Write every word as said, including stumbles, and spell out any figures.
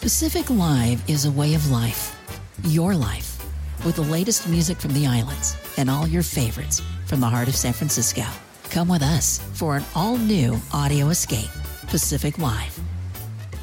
Pacific Live is a way of life, your life, with the latest music from the islands and all your favorites from the heart of San Francisco. Come with us for an all-new audio escape, Pacific Live.